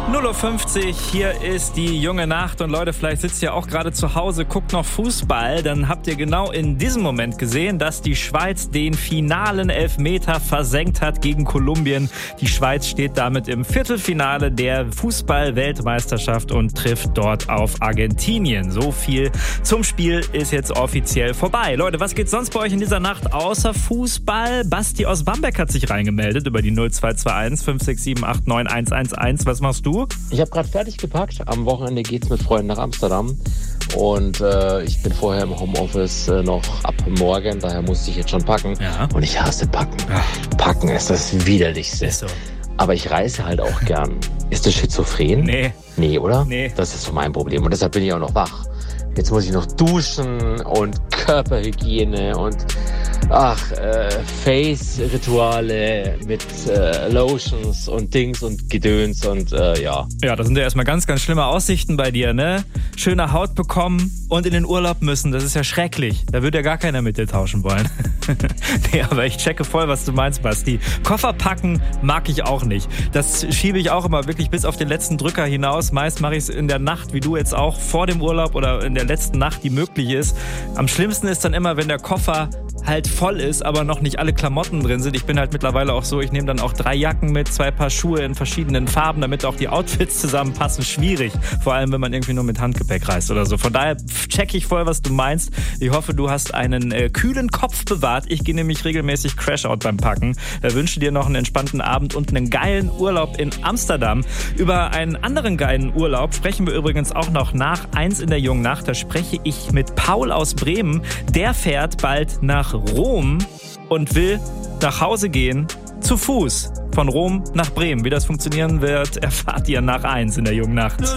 0:50 Uhr, hier ist die junge Nacht und Leute, vielleicht sitzt ihr auch gerade zu Hause, guckt noch Fußball, dann habt ihr genau in diesem Moment gesehen, dass die Schweiz den finalen Elfmeter versenkt hat gegen Kolumbien. Die Schweiz steht damit im Viertelfinale der Fußball-Weltmeisterschaft und trifft dort auf Argentinien. So viel zum Spiel ist jetzt offiziell vorbei. Leute, was geht sonst bei euch in dieser Nacht außer Fußball? Basti aus Bamberg hat sich reingemeldet über die 0221 567 89 111. Was machst du? Ich habe gerade fertig gepackt. Am Wochenende geht's mit Freunden nach Amsterdam. Und ich bin vorher im Homeoffice noch ab morgen. Daher musste ich jetzt schon packen. Ja. Und ich hasse Packen. Packen ist das Widerlichste. Ist so. Aber ich reise halt auch gern. Ist das schizophren? Nee. Nee, oder? Nee. Das ist so mein Problem. Und deshalb bin ich auch noch wach. Jetzt muss ich noch duschen und Körperhygiene und Face-Rituale mit Lotions und Dings und Gedöns und ja. Ja, das sind ja erstmal ganz, ganz schlimme Aussichten bei dir, ne? Schöne Haut bekommen und in den Urlaub müssen, das ist ja schrecklich. Da würde ja gar keiner mit dir tauschen wollen. Nee, aber ich checke voll, was du meinst, Basti. Koffer packen mag ich auch nicht. Das schiebe ich auch immer wirklich bis auf den letzten Drücker hinaus. Meist mache ich es in der Nacht, wie du jetzt auch, vor dem Urlaub oder in der letzten Nacht, die möglich ist. Am schlimmsten ist dann immer, wenn der Koffer halt voll ist, aber noch nicht alle Klamotten drin sind. Ich bin halt mittlerweile auch so, ich nehme dann auch 3 Jacken mit, 2 Paar Schuhe in verschiedenen Farben, damit auch die Outfits zusammenpassen. Schwierig, vor allem wenn man irgendwie nur mit Handgepäck reist oder so. Von daher check ich voll, was du meinst. Ich hoffe, du hast einen kühlen Kopf bewahrt. Ich gehe nämlich regelmäßig Crashout beim Packen. Wünsche dir noch einen entspannten Abend und einen geilen Urlaub in Amsterdam. Über einen anderen geilen Urlaub sprechen wir übrigens auch noch nach 1 in der jungen Nacht. Da spreche ich mit Paul aus Bremen. Der fährt bald nach Rom und will nach Hause gehen zu Fuß von Rom nach Bremen. Wie das funktionieren wird, erfahrt ihr nach 1 in der jungen Nacht.